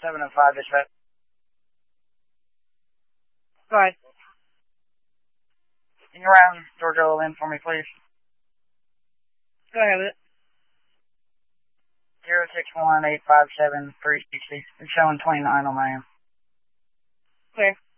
705 dispatch. Go ahead. Can you round Georgia Lynn for me, please? Go ahead with it. 061-857-360. It's showing 29 on my end. Clear.